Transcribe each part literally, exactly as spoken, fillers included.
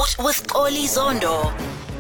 Sport with Oli Zondo.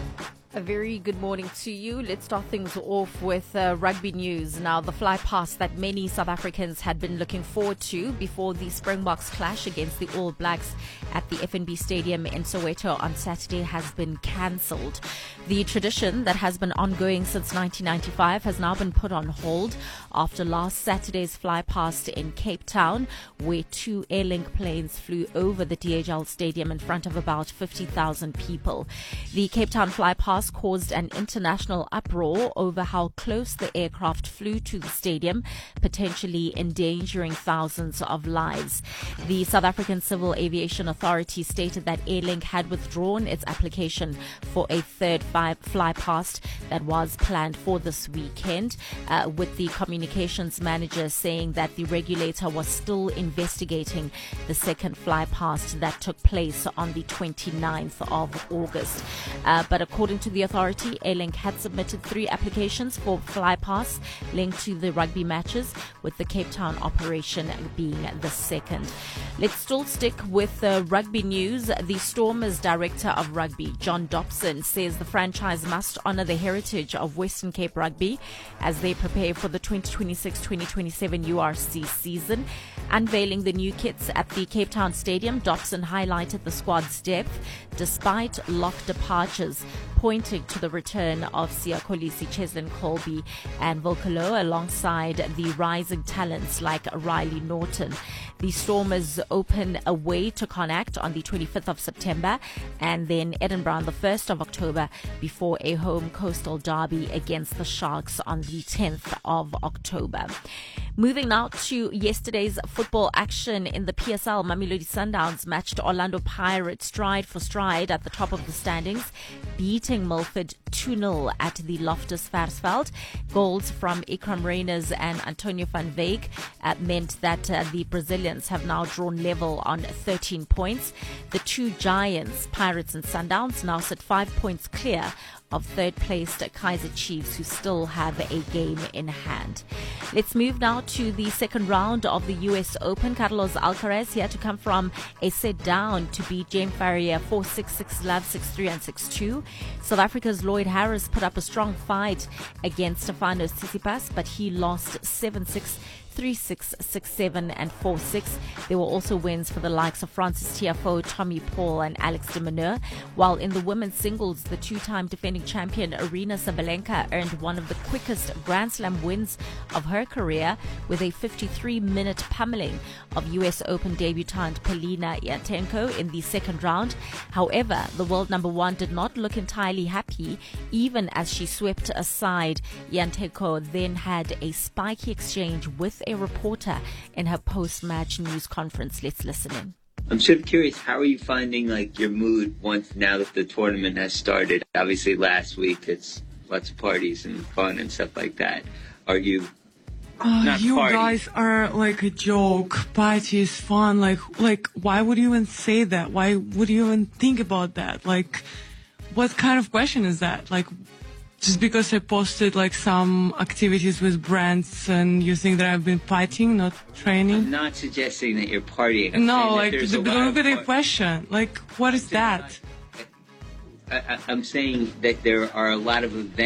A very good morning to you. Let's start things off with uh, rugby news. Now, the fly past that many South Africans had been looking forward to before the Springboks clash against the All Blacks at the F N B Stadium in Soweto on Saturday has been cancelled. The tradition that has been ongoing since nineteen ninety-five has now been put on hold after last Saturday's fly past in Cape Town, where two Airlink planes flew over the D H L Stadium in front of about fifty thousand people. The Cape Town fly past caused an international uproar over how close the aircraft flew to the stadium, potentially endangering thousands of lives. The South African Civil Aviation Authority stated that Airlink had withdrawn its application for a third fi- fly past that was planned for this weekend, uh, with the communications manager saying that the regulator was still investigating the second fly past that took place on the twenty-ninth of August. Uh, but according to the authority, Airlink had submitted three applications for fly pass linked to the rugby matches, with the Cape Town operation being the second. Let's still stick with uh, rugby news. The Stormers director of rugby, John Dobson, says the franchise must honour the heritage of Western Cape rugby as they prepare for the twenty twenty-six twenty twenty-seven U R C season. Unveiling the new kits at the Cape Town Stadium, Dobson highlighted the squad's depth despite locked departures, pointing to the return of Siya Kolisi, Cheslin Colby and Volcolo alongside the rising talents like Riley Norton. The Stormers open away to Connacht on the twenty-fifth of September and then Edinburgh on the first of October before a home coastal derby against the Sharks on the tenth of October. Moving now to yesterday's football action in the P S L, Mamelodi Sundowns matched Orlando Pirates stride for stride at the top of the standings, beating Milford two nil at the Loftus Versfeld. Goals from Ikram Reyners and Antonio van Veek uh, meant that uh, the Brazilians have now drawn level on thirteen points. The two giants, Pirates and Sundowns, now sit five points clear of third-placed Kaizer Chiefs, who still have a game in hand. Let's move now to the second round of the U S Open. Carlos Alcaraz here to come from a set down to beat James Farrier four six, six love, six three and six two. South Africa's Lloyd Harris put up a strong fight against Stefanos Tsitsipas, but he lost seven six, three six, six seven and four six. There were also wins for the likes of Francis Tiafoe, Tommy Paul and Alex de Minaur, while in the women's singles, the two-time defending champion Aryna Sabalenka earned one of the quickest Grand Slam wins of her career with a fifty-three minute pummeling of U S Open debutante Polina Yarchenko in the second round. However, the world number one did not look entirely happy, even as she swept aside. Yarchenko then had a spiky exchange with a reporter in her post-match news conference. Let's listen in. I'm sort of curious, how are you finding like your mood once now that the tournament has started? Obviously last week it's lots of parties and fun and stuff like that. Are you uh, not you party? guys are like a joke. Party is fun. Like like why would you even say that? Why would you even think about that? Like what kind of question is that? Like just because I posted like some activities with brands and you think that I've been partying, not training? I'm not suggesting that you're partying. I'm no, saying like that the, look at the question. Like what is that? I, I, I'm saying that there are a lot of events